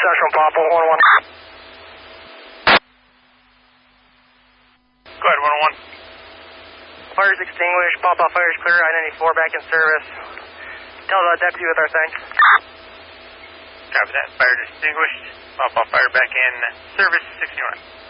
Central Papa 101. Go ahead, 101. Fire's extinguished, Papa fire's clear, I-94 back in service. Tell the deputy with our thanks. Copy that. Fire extinguished. Papa fire back in service 61.